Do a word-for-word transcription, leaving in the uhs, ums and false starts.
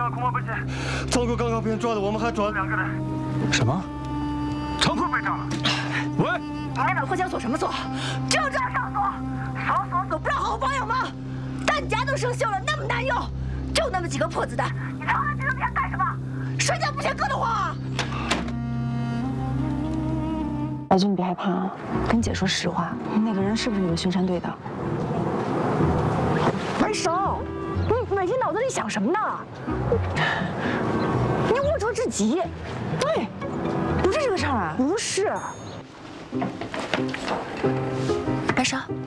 恐怕被劫。仓库刚刚被人抓了，我们还抓了两个人。 什么？ 仓库被炸了。喂， 你老婆想锁什么锁？就这样上锁，锁锁锁，不让好好保养吗？弹夹都生锈了，那么难用，就那么几个破子弹，你藏了这么点干什么？睡觉不嫌硌得慌啊！ 白军，你别害怕啊，跟姐说实话，那个人是不是你们巡山队的？ 文手，你每天脑子里想什么呢？你龌龊至极。 对，不是这个事儿啊， 不是。 白少。